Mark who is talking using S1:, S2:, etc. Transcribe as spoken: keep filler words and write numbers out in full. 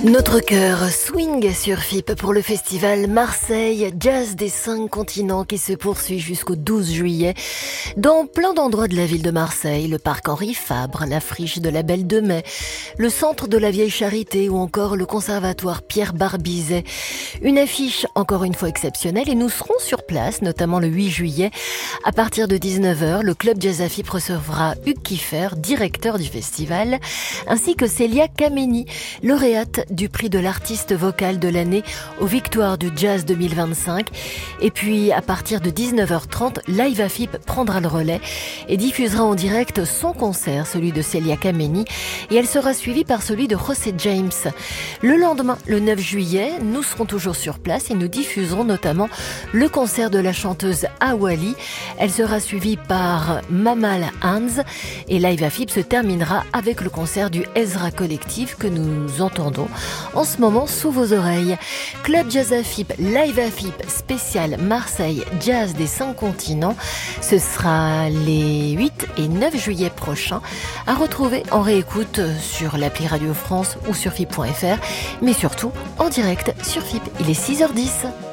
S1: Notre cœur swing sur F I P pour le festival Marseille Jazz des cinq continents qui se poursuit jusqu'au douze juillet dans plein d'endroits de la ville de Marseille, le parc Henri Fabre, la friche de la Belle de Mai, le centre de la Vieille Charité ou encore le conservatoire Pierre Barbizet. Une affiche encore une fois exceptionnelle et nous serons sur place, notamment le huit juillet. À partir de dix-neuf heures, le club Jazz à F I P recevra Hugues Kiffer, directeur du festival, ainsi que Célia Kameni, lauréate du prix de l'artiste vocal de l'année aux Victoires du Jazz deux mille vingt-cinq. Et puis, à partir de dix-neuf heures trente, Live à F I P prendra le relais et diffusera en direct son concert, celui de Célia Kameni, et elle sera suivie par celui de José James. Le lendemain, le neuf juillet, nous serons toujours sur place et nous diffuserons notamment le concert de la chanteuse Awali. Elle sera suivie par Mamal Hans et Live à F I P se terminera avec le concert du Ezra Collectif que nous entendons en ce moment sous vos oreilles. Club Jazz à F I P, Live à F I P, spécial Marseille Jazz des cinq continents. Ce sera les huit et neuf juillet prochains, à retrouver en réécoute sur l'appli Radio France ou sur F I P point F R, mais surtout en direct sur F I P. Il est six heures dix.